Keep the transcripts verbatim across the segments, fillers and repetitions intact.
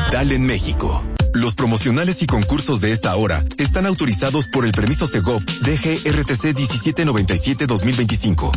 digital en México. Los promocionales y concursos de esta hora están autorizados por el permiso Segov D G R T C diecisiete noventa y siete dos mil veinticinco.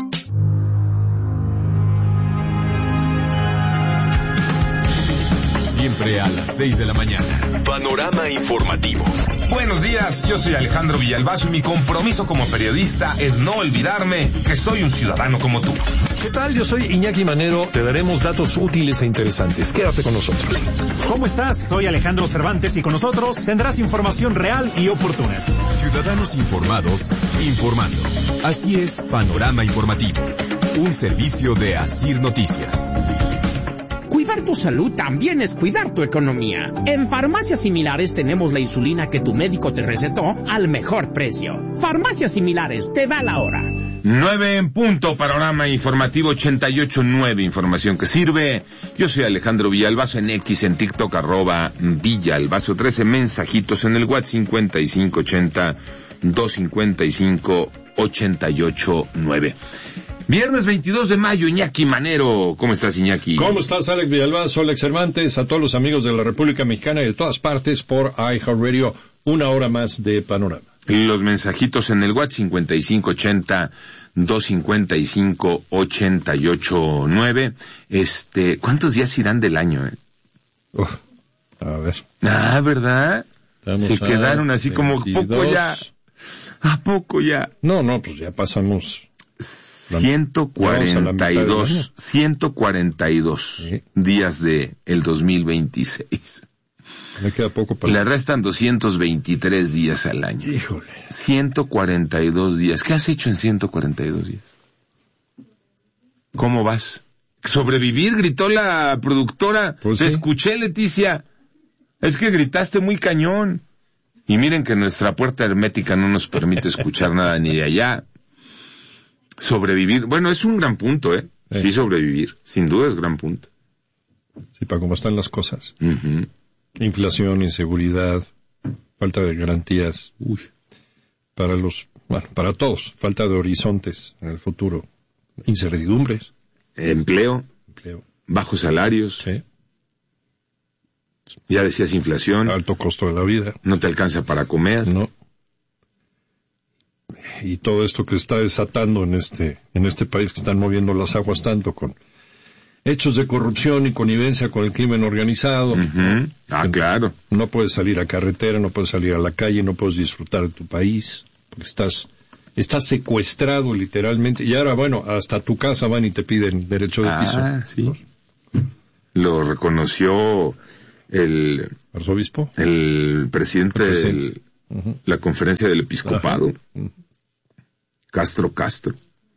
Siempre a las seis de la mañana. Panorama informativo. Buenos días, yo soy Alejandro Villalbazo y mi compromiso como periodista es no olvidarme que soy un ciudadano como tú. ¿Qué tal? Yo soy Iñaki Manero. Te daremos datos útiles e interesantes. Quédate con nosotros. ¿Cómo estás? Soy Alejandro Cervantes y con nosotros tendrás información real y oportuna. Ciudadanos informados, informando. Así es Panorama Informativo. Un servicio de Asir Noticias. Cuidar tu salud también es cuidar tu economía. En Farmacias Similares tenemos la insulina que tu médico te recetó al mejor precio. Farmacias Similares, te da la hora. Nueve en punto, Panorama Informativo ochenta y ocho nueve, información que sirve. Yo soy Alejandro Villalbazo en X, en TikTok, arroba Villalbazo trece, mensajitos en el WhatsApp cincuenta y cinco ochenta, doscientos cincuenta y cinco, ochenta y ocho nueve. Viernes veintidós de mayo, Iñaki Manero. ¿Cómo estás, Iñaki? ¿Cómo estás, Alex Villalbazo, Alex Cervantes? A todos los amigos de la República Mexicana y de todas partes por iHeartRadio. Una hora más de Panorama. Los mensajitos en el WhatsApp cincuenta y cinco ochenta, doscientos cincuenta y cinco, ochenta y ocho nueve. Este, ¿cuántos días irán del año, eh? Uf, a ver. Ah, ¿verdad? Estamos Se quedaron así como poco ya. ¿A poco ya? No, no, pues ya pasamos ciento cuarenta y dos, ciento cuarenta y dos ¿Sí? días de el dos mil veintiséis. Me queda poco para... Le restan doscientos veintitrés días al año. Híjole. ciento cuarenta y dos días. ¿Qué has hecho en ciento cuarenta y dos días? ¿Cómo vas? Sobrevivir, gritó la productora. Pues Te sí. escuché, Leticia. Es que gritaste muy cañón. Y miren que nuestra puerta hermética no nos permite escuchar nada ni de allá. Sobrevivir. Bueno, es un gran punto, ¿eh? Sí, sí sobrevivir. Sin duda es gran punto. Sí, para cómo están las cosas. Uh-huh. Inflación, inseguridad, falta de garantías. Uy. Para los, bueno, para todos. Falta de horizontes en el futuro. Incertidumbres. Empleo. Empleo. Bajos salarios. Sí. Ya decías inflación. Alto costo de la vida. No te alcanza para comer. No. Y todo esto que está desatando en este, en este país, que están moviendo las aguas tanto con hechos de corrupción y connivencia con el crimen organizado. Uh-huh. Ah, que claro. No puedes salir a carretera, no puedes salir a la calle, no puedes disfrutar de tu país, porque estás, estás secuestrado literalmente. Y ahora, bueno, hasta tu casa van y te piden derecho de piso. Ah, sí. Lo reconoció el arzobispo, el presidente, el presidente. de Uh-huh. la conferencia del episcopado. Uh-huh. Castro Castro.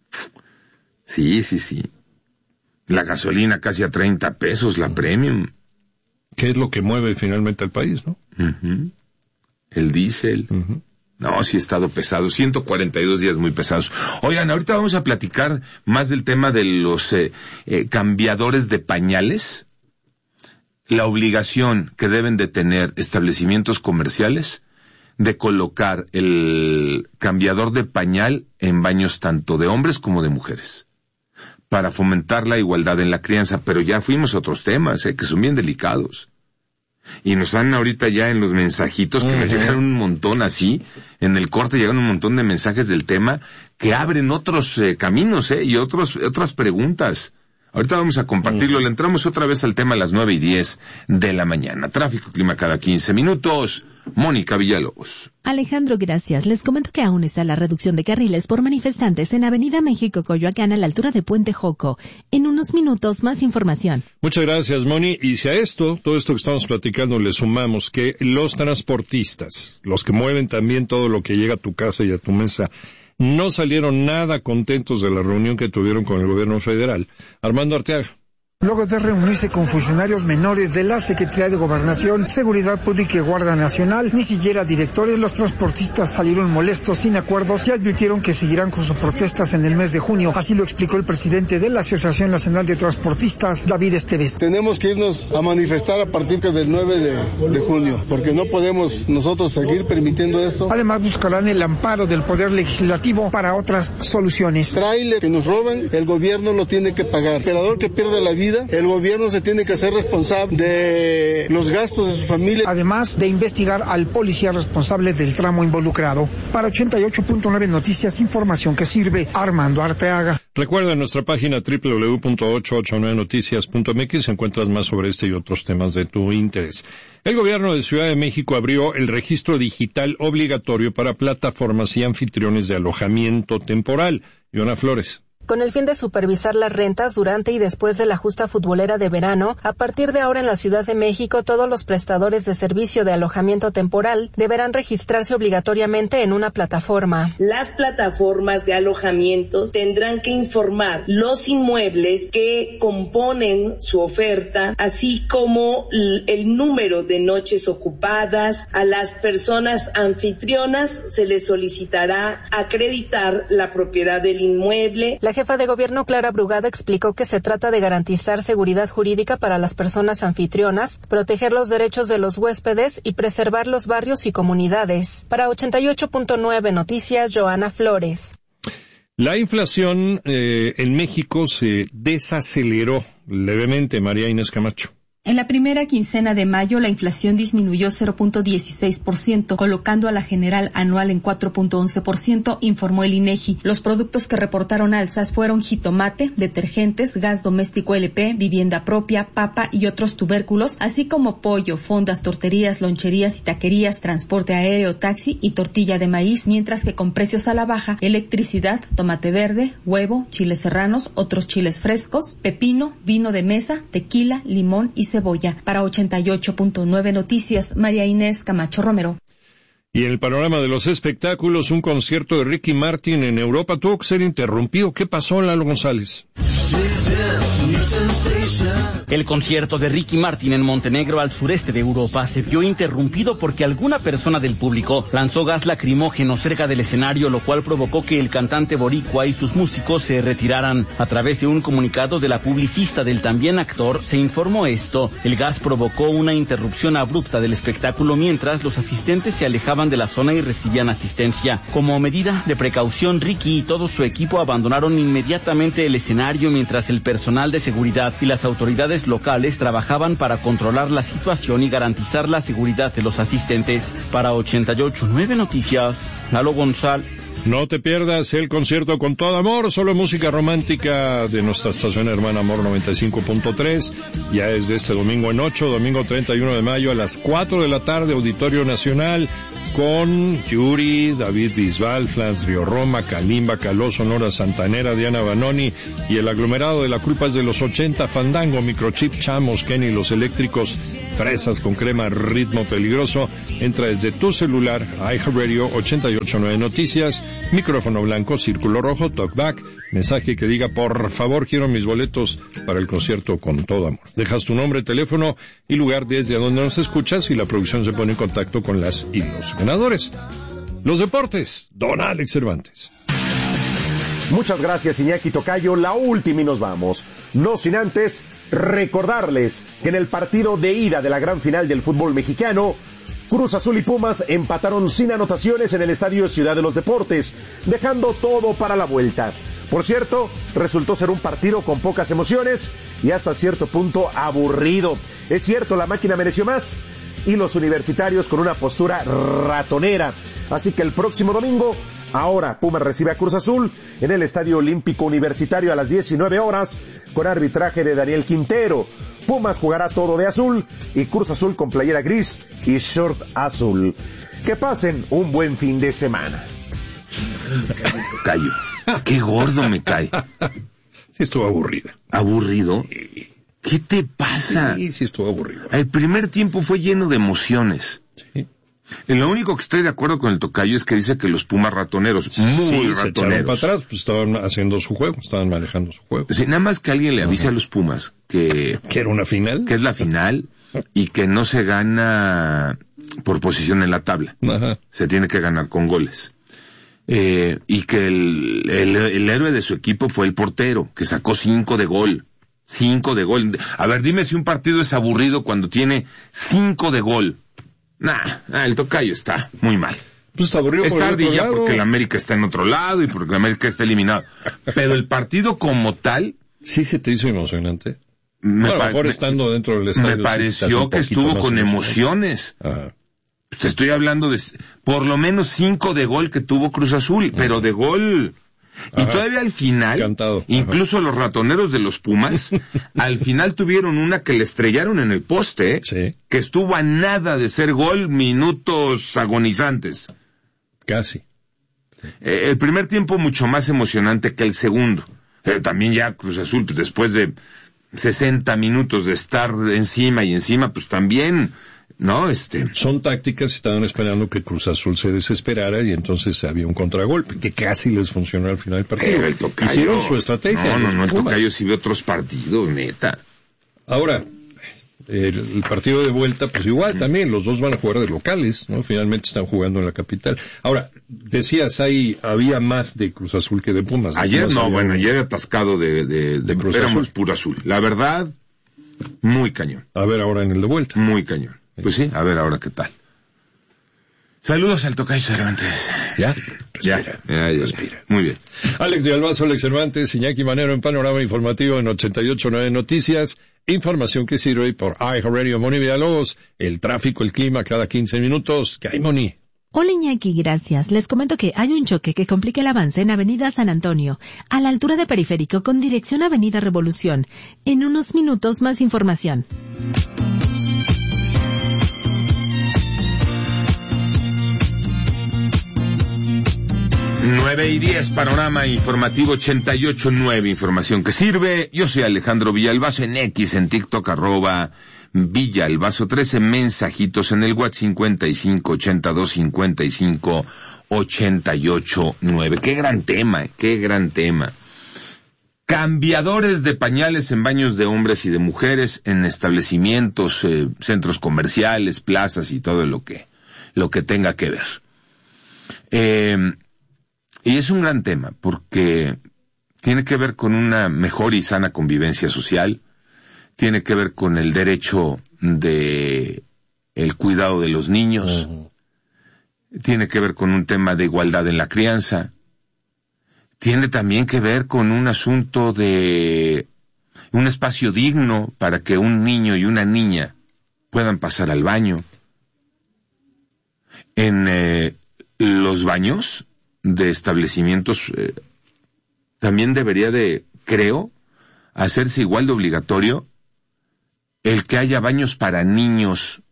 Sí, sí, sí. La gasolina casi a treinta pesos, la uh-huh. premium. ¿Qué es lo que mueve finalmente al país, no? Uh-huh. El diésel. Uh-huh. No, sí ha estado pesado. ciento cuarenta y dos días muy pesados. Oigan, ahorita vamos a platicar más del tema de los eh, eh, cambiadores de pañales. La obligación que deben de tener establecimientos comerciales de colocar el cambiador de pañal en baños tanto de hombres como de mujeres, para fomentar la igualdad en la crianza. Pero ya fuimos a otros temas, eh, que son bien delicados. Y nos dan ahorita ya en los mensajitos, que uh-huh. nos llegaron un montón así, en el corte llegan un montón de mensajes del tema, que abren otros eh, caminos, eh, y otros, otras preguntas. Ahorita vamos a compartirlo. Uh-huh. Le entramos otra vez al tema a las nueve y diez de la mañana. Tráfico, clima cada quince minutos. Mónica Villalobos. Alejandro, gracias. Les comento que aún está la reducción de carriles por manifestantes en Avenida México, Coyoacán, a la altura de Puente Joco. En unos minutos, más información. Muchas gracias, Moni. Y si a esto, todo esto que estamos platicando, le sumamos que los transportistas, los que mueven también todo lo que llega a tu casa y a tu mesa, no salieron nada contentos de la reunión que tuvieron con el gobierno federal. Armando Arteaga. Luego de reunirse con funcionarios menores de la Secretaría de Gobernación, Seguridad Pública y Guardia Nacional, ni siquiera directores, los transportistas salieron molestos, sin acuerdos, y advirtieron que seguirán con sus protestas en el mes de junio. Así lo explicó el presidente de la Asociación Nacional de Transportistas, David Esteves. Tenemos que irnos a manifestar a partir del nueve de junio, porque no podemos nosotros seguir permitiendo esto. Además, buscarán el amparo del Poder Legislativo para otras soluciones. Tráiler que nos roban, el gobierno lo tiene que pagar. El operador que pierde la vida vida. El gobierno se tiene que hacer responsable de los gastos de su familia. Además de investigar al policía responsable del tramo involucrado. Para ochenta y ocho punto nueve Noticias, información que sirve. Armando Arteaga. Recuerda en nuestra página doble u doble u doble u punto ochocientos ochenta y nueve noticias punto m x encuentras más sobre este y otros temas de tu interés. El gobierno de Ciudad de México abrió el registro digital obligatorio para plataformas y anfitriones de alojamiento temporal. Yona Flores. Con el fin de supervisar las rentas durante y después de la justa futbolera de verano, a partir de ahora en la Ciudad de México, todos los prestadores de servicio de alojamiento temporal deberán registrarse obligatoriamente en una plataforma. Las plataformas de alojamiento tendrán que informar los inmuebles que componen su oferta, así como el número de noches ocupadas. A las personas anfitrionas se les solicitará acreditar la propiedad del inmueble. La jefa de gobierno Clara Brugada explicó que se trata de garantizar seguridad jurídica para las personas anfitrionas, proteger los derechos de los huéspedes y preservar los barrios y comunidades. Para ochenta y ocho punto nueve Noticias, Joana Flores. La inflación eh, en México se desaceleró levemente, María Inés Camacho. En la primera quincena de mayo, la inflación disminuyó cero punto dieciséis por ciento, colocando a la general anual en cuatro punto once por ciento, informó el INEGI. Los productos que reportaron alzas fueron jitomate, detergentes, gas doméstico L P, vivienda propia, papa y otros tubérculos, así como pollo, fondas, torterías, loncherías y taquerías, transporte aéreo, taxi y tortilla de maíz, mientras que con precios a la baja, electricidad, tomate verde, huevo, chiles serranos, otros chiles frescos, pepino, vino de mesa, tequila, limón y cebolla. Para ochenta y ocho punto nueve Noticias, María Inés Camacho Romero. Y en el panorama de los espectáculos, un concierto de Ricky Martin en Europa tuvo que ser interrumpido. ¿Qué pasó, Lalo González? El concierto de Ricky Martin en Montenegro, al sureste de Europa, se vio interrumpido porque alguna persona del público lanzó gas lacrimógeno cerca del escenario, lo cual provocó que el cantante boricua y sus músicos se retiraran. A través de un comunicado de la publicista del también actor, se informó esto. El gas provocó una interrupción abrupta del espectáculo mientras los asistentes se alejaban de la zona y recibían asistencia. Como medida de precaución, Ricky y todo su equipo abandonaron inmediatamente el escenario mientras el personal de seguridad y las autoridades locales trabajaban para controlar la situación y garantizar la seguridad de los asistentes. Para ochenta y ocho punto nueve Noticias, Lalo González. No te pierdas el concierto Con Todo Amor, solo música romántica de nuestra estación hermana Amor noventa y cinco punto tres. Ya es de este domingo en ocho, domingo treinta y uno de mayo a las cuatro de la tarde, Auditorio Nacional, con Yuri, David Bisbal, Flans Río Roma, Kalimba, Caló, Sonora Santanera, Diana Banoni y el aglomerado de la Culpas de los ochenta, Fandango, Microchip, Chamos, Kenny, Los Eléctricos, Fresas con Crema, Ritmo Peligroso. Entra desde tu celular, iHeartRadio ochenta y ocho punto nueve Noticias, micrófono blanco, círculo rojo, talkback, mensaje que diga por favor quiero mis boletos para el concierto Con Todo Amor. Dejas tu nombre, teléfono y lugar desde donde nos escuchas y la producción se pone en contacto con las y los ganadores. Los deportes, don Alex Cervantes. Muchas gracias, Iñaki Tocayo. La última y nos vamos. No sin antes recordarles que en el partido de ida de la gran final del fútbol mexicano, Cruz Azul y Pumas empataron sin anotaciones en el Estadio Ciudad de los Deportes, dejando todo para la vuelta. Por cierto, resultó ser un partido con pocas emociones y hasta cierto punto aburrido. Es cierto, la máquina mereció más y los universitarios con una postura ratonera. Así que el próximo domingo, ahora Pumas recibe a Cruz Azul en el Estadio Olímpico Universitario a las diecinueve horas con arbitraje de Daniel Quintero. Pumas jugará todo de azul y Cruz Azul con playera gris y short azul. Que pasen un buen fin de semana. Callo. Qué gordo me cae. Sí, estuvo aburrida. ¿Aburrido? ¿Qué te pasa? Sí, sí estuvo aburrido. El primer tiempo fue lleno de emociones. Sí. Y lo único que estoy de acuerdo con el tocayo es que dice que los Pumas ratoneros, muy sí, ratoneros. Se echaron para atrás, pues estaban haciendo su juego, estaban manejando su juego. Sí, nada más que alguien le avise uh-huh. a los Pumas que... ¿Que era una final? Que es la final y que no se gana por posición en la tabla. Ajá. Se tiene que ganar con goles. Eh, y que el, el, el héroe de su equipo fue el portero, que sacó cinco de gol. Cinco de gol. A ver, dime si un partido es aburrido cuando tiene cinco de gol. Nah, nah, el tocayo está muy mal. Pues está aburrido. Es tarde ya porque el América está en otro lado y porque el América está eliminado. Pero el partido como tal... ¿Sí se te hizo emocionante? me, bueno, pa- mejor me, estando dentro del estadio, me pareció que estuvo con emociones. Ajá. Te estoy hablando de por lo menos cinco de gol que tuvo Cruz Azul, uh-huh. pero de gol. Y Ajá. todavía al final, Encantado. incluso Ajá. los ratoneros de los Pumas, al final tuvieron una que le estrellaron en el poste, ¿eh? sí. que estuvo a nada de ser gol, minutos agonizantes. Casi. Sí. Eh, el primer tiempo mucho más emocionante que el segundo. Eh, también ya Cruz Azul, pues, después de sesenta minutos de estar encima y encima, pues también... No, este... Son tácticas, estaban esperando que Cruz Azul se desesperara y entonces había un contragolpe, que casi les funcionó al final del partido. El tocayo, hicieron su estrategia. No, no, no, el Tocayo sí ve otros partidos, neta. Ahora, el, el partido de vuelta, pues igual también, los dos van a jugar de locales, ¿no? Finalmente están jugando en la capital. Ahora, decías, ahí había más de Cruz Azul que de Pumas. Ayer Pumas no, bueno, un... ayer atascado de, de, de Cruz Éramos Azul. Puro azul. La verdad, muy cañón. A ver ahora en el de vuelta. Muy cañón. Pues sí, a ver ahora qué tal. Saludos al Tocayo Cervantes. ¿Ya? Ya, ya, ya, Respira. Muy bien. Alex de Albazo, Alex Cervantes, Iñaki Manero en Panorama Informativo en ochenta y ocho punto nueve Noticias. Información que sirve por iHeartRadio. Moni Villalobos, el tráfico, el clima cada quince minutos. ¿Qué hay, Moni? Hola Iñaki, gracias. Les comento que hay un choque que complica el avance en Avenida San Antonio, a la altura de Periférico, con dirección Avenida Revolución. En unos minutos más información. Nueve y diez, Panorama Informativo ochenta y ocho punto nueve, información que sirve. Yo soy Alejandro Villalbazo en X, en TikTok, arroba Villalbazo trece, mensajitos en el WhatsApp cincuenta y cinco ochenta y dos cincuenta y cinco ochenta y ocho nueve. Qué gran tema, qué gran tema. Cambiadores de pañales en baños de hombres y de mujeres, en establecimientos, eh, centros comerciales, plazas y todo lo que, lo que tenga que ver. Eh, Y es un gran tema, porque tiene que ver con una mejor y sana convivencia social, tiene que ver con el derecho de el cuidado de los niños, uh-huh. tiene que ver con un tema de igualdad en la crianza, tiene también que ver con un asunto de un espacio digno para que un niño y una niña puedan pasar al baño. En eh, los baños de establecimientos eh, también debería de, creo, hacerse igual de obligatorio el que haya baños para niños.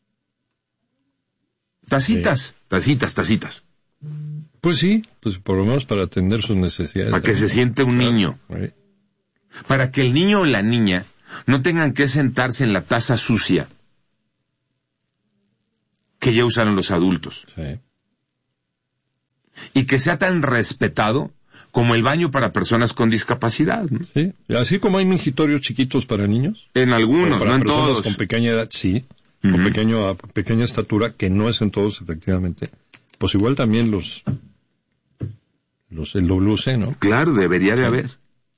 Tacitas, sí. tacitas, tacitas. Pues sí, pues por lo menos para atender sus necesidades. Para que se siente un niño. Sí. Para que el niño o la niña no tengan que sentarse en la taza sucia que ya usaron los adultos. Sí. Y que sea tan respetado como el baño para personas con discapacidad, ¿no? Sí, así como hay mingitorios chiquitos para niños. En algunos, no en todos. Con pequeña edad, sí, uh-huh. con pequeño, pequeña estatura, que no es en todos, efectivamente. Pues igual también los, los, el W C, ¿no? Claro, debería de haber.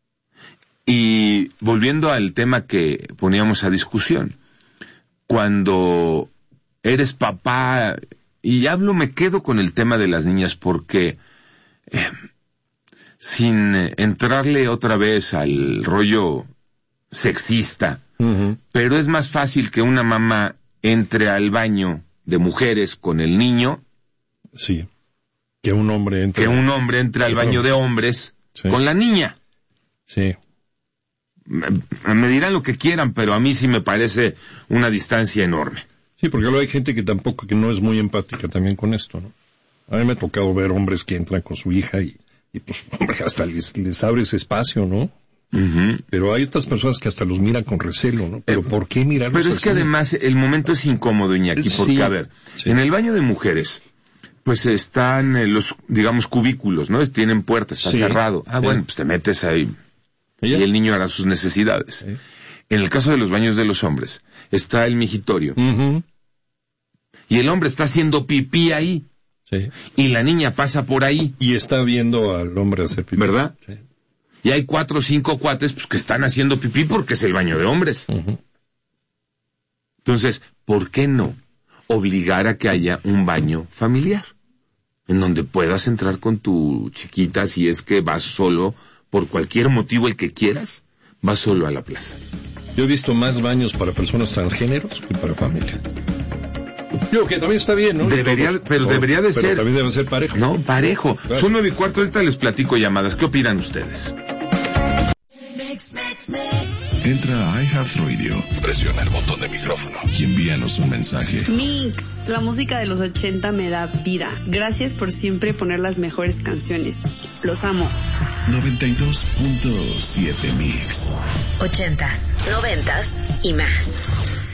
Y volviendo al tema que poníamos a discusión, cuando eres papá... Y hablo, me quedo con el tema de las niñas porque, eh, sin entrarle otra vez al rollo sexista, uh-huh. pero es más fácil que una mamá entre al baño de mujeres con el niño. Sí. Que un hombre entre. Que un hombre entre al baño de hombres sí. con la niña. Sí. Me, me dirán lo que quieran, pero a mí sí me parece una distancia enorme. Sí, porque luego hay gente que tampoco, que no es muy empática también con esto, ¿no? A mí me ha tocado ver hombres que entran con su hija y, y pues, hombre, hasta les, les abre ese espacio, ¿no? Uh-huh. Pero hay otras personas que hasta los miran con recelo, ¿no? Pero eh, ¿por qué mirarlos Pero es así? Que además el momento es incómodo, Iñaki, porque, sí, a ver, sí. en el baño de mujeres, pues están eh, los, digamos, cubículos, ¿no? Tienen puertas, está sí. cerrado. Ah, sí. bueno, pues te metes ahí ¿Ella? y el niño hará sus necesidades. Sí. En el caso de los baños de los hombres, está el migitorio. Uh-huh. Y el hombre está haciendo pipí ahí. Sí. Y la niña pasa por ahí. Y está viendo al hombre hacer pipí. ¿Verdad? Sí. Y hay cuatro o cinco cuates pues, que están haciendo pipí porque es el baño de hombres. Uh-huh. Entonces, ¿por qué no obligar a que haya un baño familiar? En donde puedas entrar con tu chiquita si es que vas solo por cualquier motivo el que quieras. va solo a la plaza. Yo he visto más baños para personas transgéneros que para familia. Yo que también está bien, ¿no? Debería, Todos, pero todos, debería de pero ser. Pero también deben ser parejo. No, parejo. Claro. Son nueve y cuarto, ahorita les platico llamadas. ¿Qué opinan ustedes? Entra a iHeartRadio, presiona el botón de micrófono y envíanos un mensaje. Mix, la música de los ochenta me da vida. Gracias por siempre poner las mejores canciones. Los amo. noventa y dos punto siete Mix. Ochentas, noventas y más.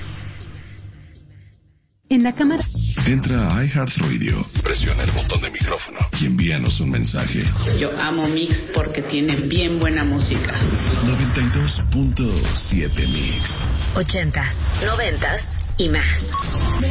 En la cámara. Entra a iHeartRadio, presiona el botón de micrófono y envíanos un mensaje. Yo amo Mix porque tiene bien buena música. noventa y dos punto siete Mix. Ochentas, noventas y más.